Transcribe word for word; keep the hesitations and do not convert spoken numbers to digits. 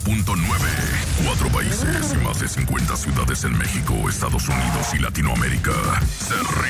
punto nueve. Cuatro países y más de cincuenta ciudades en México, Estados Unidos y Latinoamérica se